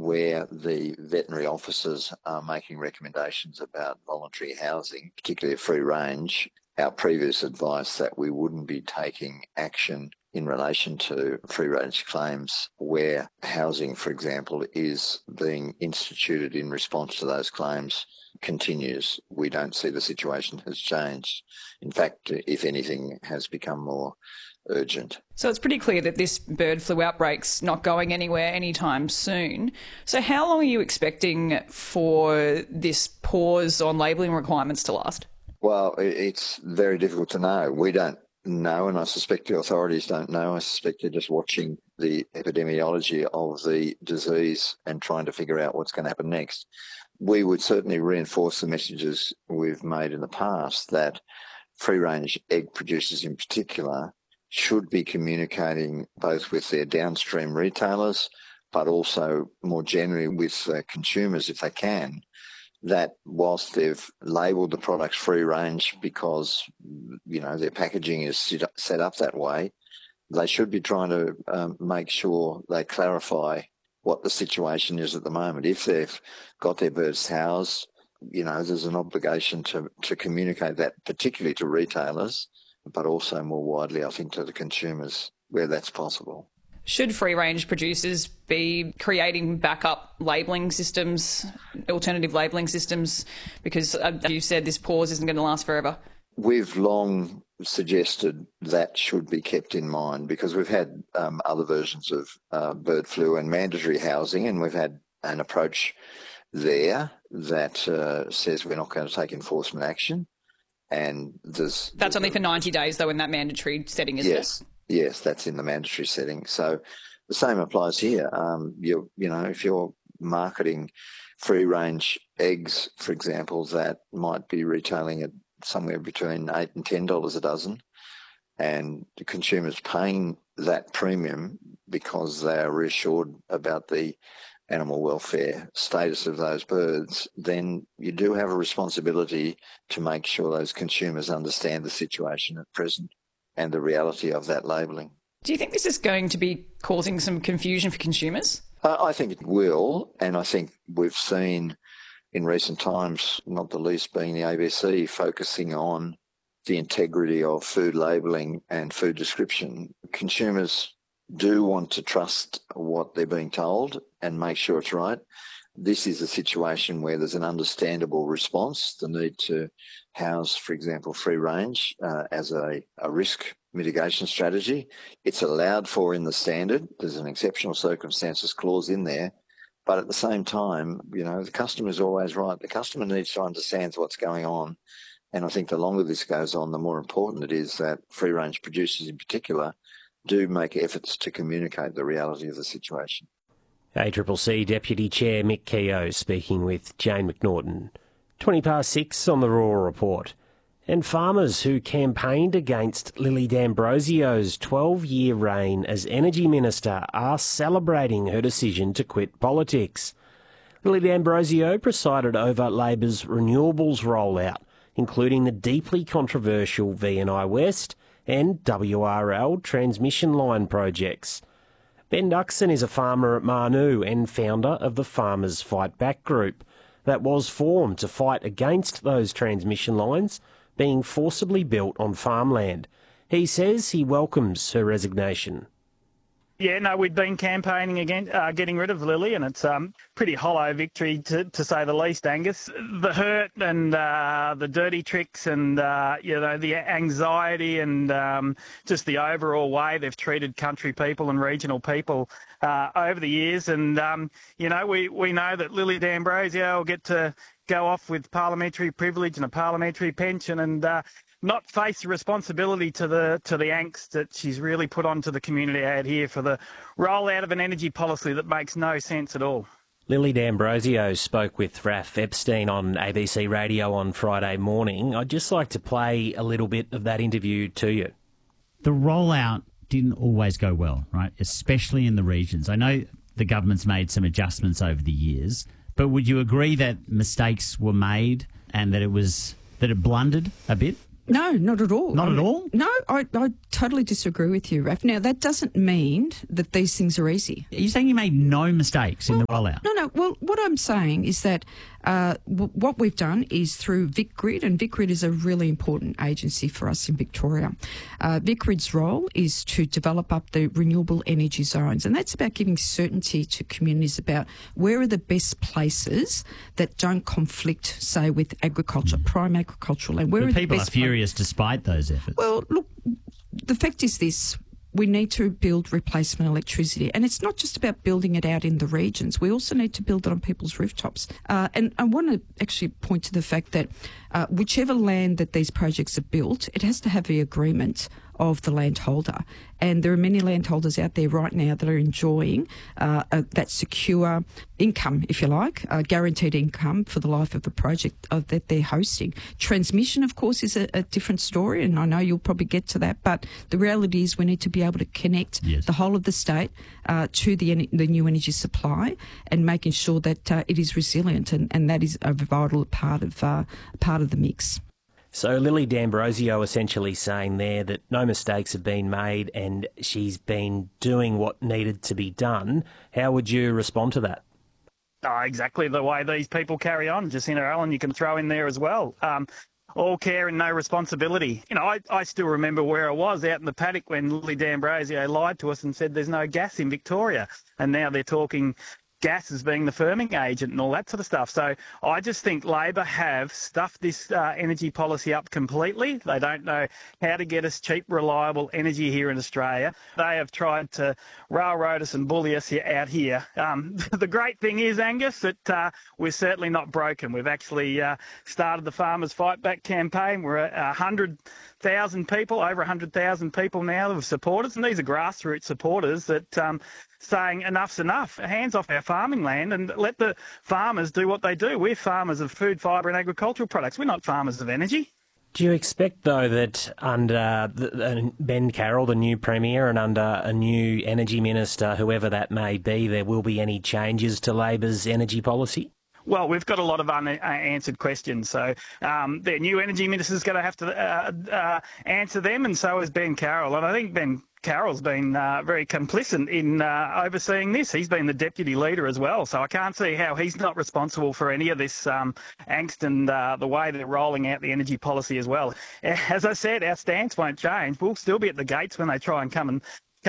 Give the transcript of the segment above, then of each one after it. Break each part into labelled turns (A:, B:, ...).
A: where the veterinary officers are making recommendations about voluntary housing, particularly free range, our previous advice that we wouldn't be taking action in relation to free range claims where housing, for example, is being instituted in response to those claims continues. We don't see the situation has changed. In fact, if anything, has become more urgent.
B: So it's pretty clear that this bird flu outbreak's not going anywhere anytime soon. So how long are you expecting for this pause on labelling requirements to last?
A: Well, it's very difficult to know. We don't know, and I suspect the authorities don't know. I suspect they're just watching the epidemiology of the disease and trying to figure out what's going to happen next. We would certainly reinforce the messages we've made in the past that free-range egg producers in particular should be communicating both with their downstream retailers, but also more generally with consumers if they can, that whilst they've labelled the products free range because, their packaging is set up that way, they should be trying to make sure they clarify what the situation is at the moment. If they've got their birds housed, there's an obligation to communicate that, particularly to retailers, but also more widely, I think, to the consumers where that's possible.
B: Should free-range producers be creating backup labelling systems, alternative labelling systems? Because you said this pause isn't going to last forever.
A: We've long suggested that should be kept in mind because we've had other versions of bird flu and mandatory housing, and we've had an approach there that says we're not going to take enforcement action. And
B: that's only for 90 days, though, in that mandatory setting, isn't it?
A: Yes, that's in the mandatory setting. So the same applies here. If you're marketing free-range eggs, for example, that might be retailing at somewhere between $8 and $10 a dozen, and the consumer's paying that premium because they are reassured about the animal welfare status of those birds, then you do have a responsibility to make sure those consumers understand the situation at present and the reality of that labelling.
B: Do you think this is going to be causing some confusion for consumers?
A: I think it will, and I think we've seen in recent times, not the least being the ABC, focusing on the integrity of food labelling and food description. Consumers do want to trust what they're being told and make sure it's right. This is a situation where there's an understandable response, the need to house, for example, free range as a risk mitigation strategy. It's allowed for in the standard. There's an exceptional circumstances clause in there. But at the same time, the customer is always right. The customer needs to understand what's going on. And I think the longer this goes on, the more important it is that free range producers in particular do make efforts to communicate the reality of the situation.
C: ACCC Deputy Chair Mick Keogh speaking with Jane McNaughton. 6:20 on the Raw Report. And farmers who campaigned against Lily D'Ambrosio's 12-year reign as Energy Minister are celebrating her decision to quit politics. Lily D'Ambrosio presided over Labor's renewables rollout, including the deeply controversial VNI West and WRL transmission line projects. Ben Duxon is a farmer at Marnoo and founder of the Farmers Fight Back group that was formed to fight against those transmission lines being forcibly built on farmland. He says he welcomes her resignation.
D: Yeah, no, we'd been campaigning against getting rid of Lily, and it's a pretty hollow victory to say the least, Angus. The hurt and the dirty tricks and, the anxiety and just the overall way they've treated country people and regional people over the years. And, we know that Lily D'Ambrosio will get to go off with parliamentary privilege and a parliamentary pension and not face the responsibility to the angst that she's really put onto the community out here for the rollout of an energy policy that makes no sense at all.
C: Lily D'Ambrosio spoke with Raph Epstein on ABC Radio on Friday morning. I'd just like to play a little bit of that interview to you.
E: The rollout didn't always go well, right? Especially in the regions. I know the government's made some adjustments over the years, but would you agree that mistakes were made and that it blundered a bit?
F: No, not at all.
E: Not at all?
F: No, I totally disagree with you, Raf. Now, that doesn't mean that these things are easy.
E: Are you saying you made no mistakes in the rollout?
F: No. Well, what I'm saying is that what we've done is through VicGrid, and VicGrid is a really important agency for us in Victoria. VicGrid's role is to develop up the renewable energy zones, and that's about giving certainty to communities about where are the best places that don't conflict, say, with agriculture, prime agricultural land.
E: But people are furious despite those efforts.
F: Well, look, the fact is this. We need to build replacement electricity. And it's not just about building it out in the regions. We also need to build it on people's rooftops. And I want to actually point to the fact that whichever land that these projects are built, it has to have the agreement of the landholder. And there are many landholders out there right now that are enjoying that secure income, if you like, guaranteed income for the life of the project that they're hosting. Transmission, of course, is a different story, and I know you'll probably get to that, but the reality is we need to be able to connect the whole of the state to the new energy supply and making sure that it is resilient, and that is a vital part of the mix.
C: So Lily D'Ambrosio essentially saying there that no mistakes have been made and she's been doing what needed to be done. How would you respond to that?
D: Exactly the way these people carry on. Jacinta Allen, you can throw in there as well. All care and no responsibility. You know, I still remember where I was out in the paddock when Lily D'Ambrosio lied to us and said there's no gas in Victoria. And now they're talking gas as being the firming agent and all that sort of stuff. So I just think Labor have stuffed this energy policy up completely. They don't know how to get us cheap, reliable energy here in Australia. They have tried to railroad us and bully us out here. The great thing is, Angus, that we're certainly not broken. We've actually started the Farmers Fight Back campaign. We're at 100,000 people, over 100,000 people now of supporters, and these are grassroots supporters that saying enough's enough, hands off our farming land and let the farmers do what they do. We're farmers of food, fibre and agricultural products. We're not farmers of energy.
C: Do you expect, though, that under Ben Carroll, the new Premier, and under a new Energy Minister, whoever that may be, there will be any changes to Labor's energy policy?
D: Well, we've got a lot of unanswered questions. So their new Energy Minister is going to have to answer them, and so is Ben Carroll. And I think Ben Carroll's been very complicit in overseeing this. He's been the deputy leader as well. So I can't see how he's not responsible for any of this angst and the way they're rolling out the energy policy as well. As I said, our stance won't change. We'll still be at the gates when they try and come and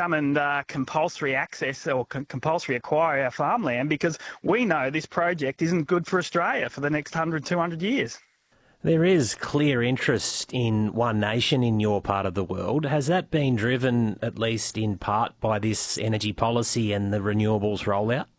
D: compulsory access or compulsory acquire our farmland, because we know this project isn't good for Australia for the next 100, 200 years.
C: There is clear interest in One Nation in your part of the world. Has that been driven, at least in part, by this energy policy and the renewables rollout?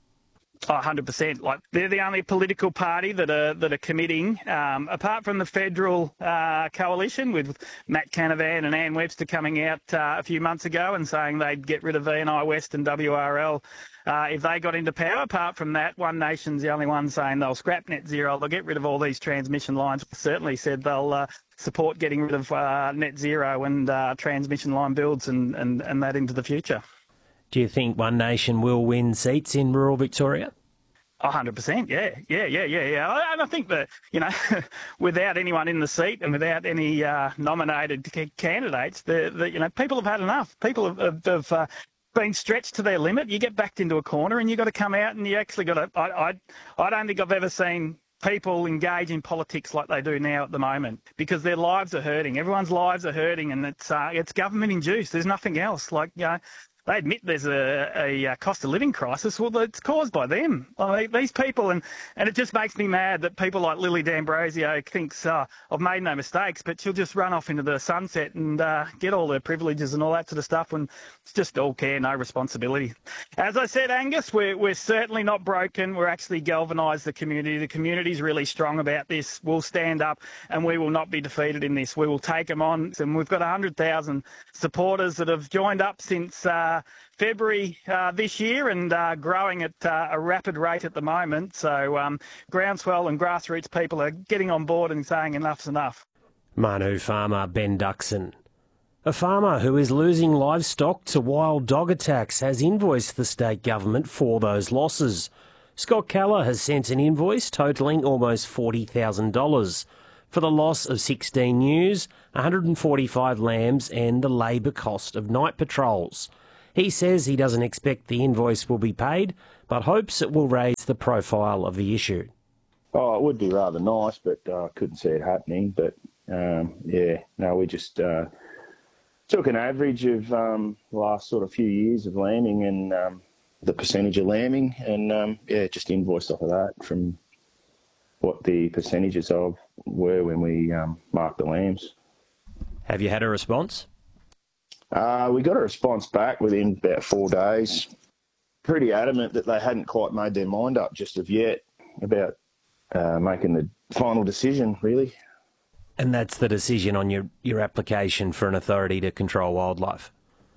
D: 100%. Like, they're the only political party that are committing, apart from the federal coalition with Matt Canavan and Ann Webster coming out a few months ago and saying they'd get rid of VNI West and WRL if they got into power. Apart from that, One Nation's the only one saying they'll scrap net zero, they'll get rid of all these transmission lines. Certainly said they'll support getting rid of net zero and transmission line builds and that into the future.
C: Do you think One Nation will win seats in rural Victoria?
D: 100%, yeah. And I think that, you know, without anyone in the seat and without any nominated candidates, you know, people have had enough. People have been stretched to their limit. You get backed into a corner and you've got to come out and you actually got to... I don't think I've ever seen people engage in politics like they do now at the moment, because their lives are hurting. Everyone's lives are hurting, and it's government induced. There's nothing else. Like, you know, they admit there's a cost of living crisis. Well, it's caused by them. These people, and it just makes me mad that people like Lily D'Ambrosio thinks, I've made no mistakes, but she'll just run off into the sunset and get all the privileges and all that sort of stuff when it's just all care, no responsibility. As I said, Angus, we're certainly not broken. We're actually galvanised the community. The community's really strong about this. We'll stand up and we will not be defeated in this. We will take them on. And we've got 100,000 supporters that have joined up since February this year and growing at a rapid rate at the moment. So groundswell and grassroots people are getting on board and saying enough's enough.
C: Manu farmer Ben Duxon. A farmer who is losing livestock to wild dog attacks has invoiced the state government for those losses. Scott Keller has sent an invoice totalling almost $40,000. for the loss of 16 ewes, 145 lambs and the labour cost of night patrols. He says he doesn't expect the invoice will be paid, but hopes it will raise the profile of the issue.
G: Oh, it would be rather nice, but I couldn't see it happening. But, we just took an average of the last sort of few years of lambing and the percentage of lambing and, just invoiced off of that from what the percentages of were when we marked the lambs.
C: Have you had a response?
G: We got a response back within about 4 days. Pretty adamant that they hadn't quite made their mind up just of yet about making the final decision, really.
C: And that's the decision on your application for an authority to control wildlife?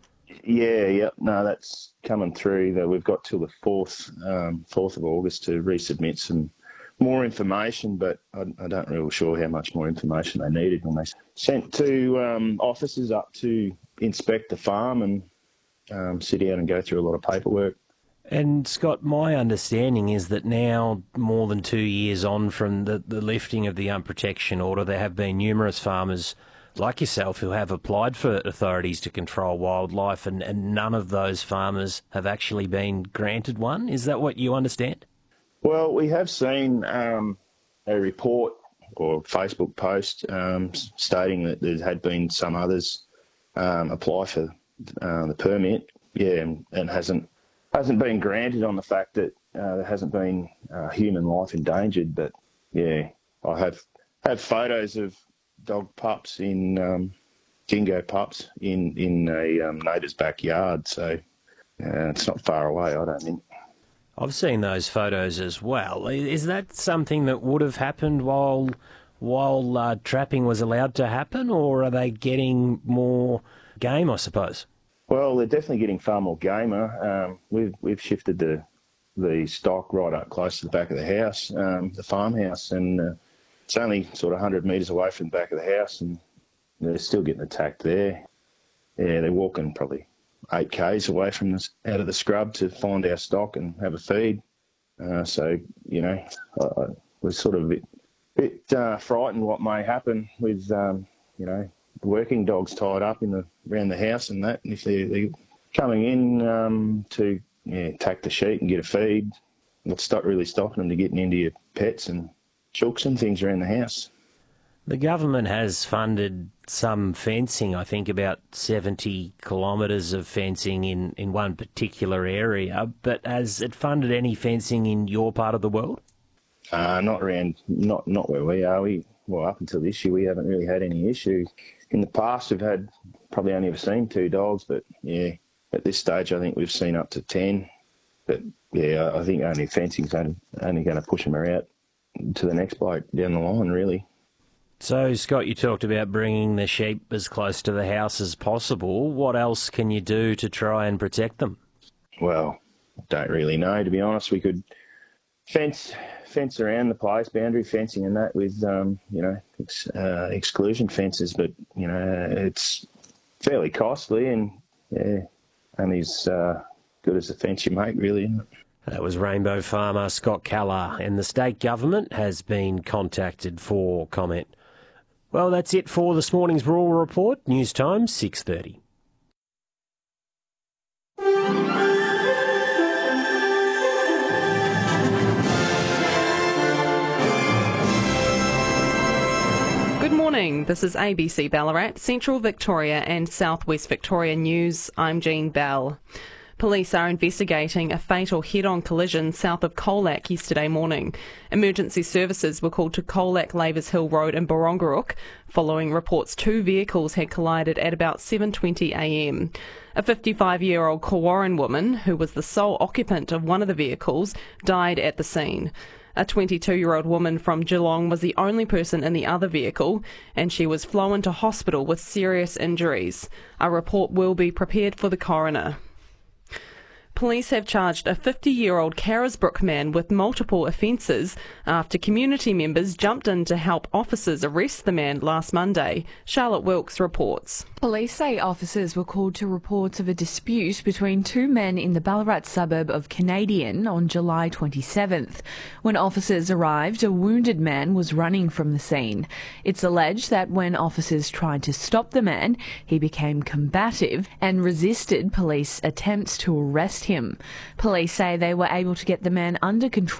C: No, that's coming through. We've got till the 4th of August to resubmit some more information, but I don't really sure how much more information they needed when they sent two officers up to inspect the farm and sit down and go through a lot of paperwork. And Scott, my understanding is that now, more than 2 years on from the lifting of the unprotection order, there have been numerous farmers like yourself who have applied for authorities to control wildlife, and none of those farmers have actually been granted one. Is that what you understand?
G: Well, we have seen a report or Facebook post stating that there had been some others apply for the permit, and hasn't been granted on the fact that there hasn't been human life endangered. But I have photos of dog pups dingo pups in a neighbour's backyard, so it's not far away, I don't think.
C: I've seen those photos as well. Is that something that would have happened while trapping was allowed to happen, or are they getting more game, I suppose?
G: Well, they're definitely getting far more gamer. We've shifted the stock right up close to the back of the house, the farmhouse, and it's only sort of 100 metres away from the back of the house, and they're still getting attacked there. Yeah, they're walking probably 8 k's away from us out of the scrub to find our stock and have a feed. So, I was sort of a bit frightened what may happen with, working dogs tied up around the house and that. And if they're coming in to attack the sheep and get a feed, it's not really stopping them to getting into your pets and chooks and things around the house.
C: The government has funded some fencing, I think about 70 kilometres of fencing in one particular area, but has it funded any fencing in your part of the world?
G: Not where we are. Up until this year, we haven't really had any issues. In the past, we've had probably only ever seen 2 dogs, but at this stage, I think we've seen up to 10. But I think only fencing's only going to push them out to the next bloke down the line, really.
C: So, Scott, you talked about bringing the sheep as close to the house as possible. What else can you do to try and protect them?
G: Well, don't really know, to be honest. We could fence around the place, boundary fencing and that with, exclusion fences, but, it's fairly costly and, only as good as the fence you make, really, isn't it?
C: That was Rainbow farmer Scott Keller, and the state government has been contacted for comment. Well, that's it for this morning's Rural Report. News time, 6:30.
H: Good morning. This is ABC Ballarat, Central Victoria and Southwest Victoria News. I'm Jean Bell. Police are investigating a fatal head-on collision south of Colac yesterday morning. Emergency services were called to Colac, Labours Hill Road in Barongarook following reports 2 vehicles had collided at about 7:20am. A 55-year-old Kawarran woman, who was the sole occupant of one of the vehicles, died at the scene. A 22-year-old woman from Geelong was the only person in the other vehicle, and she was flown to hospital with serious injuries. A report will be prepared for the coroner. Police have charged a 50-year-old Carisbrook man with multiple offences after community members jumped in to help officers arrest the man last Monday. Charlotte Wilkes reports.
I: Police say officers were called to reports of a dispute between two men in the Ballarat suburb of Canadian on July 27th. When officers arrived, a wounded man was running from the scene. It's alleged that when officers tried to stop the man, he became combative and resisted police attempts to arrest him. Police say they were able to get the man under control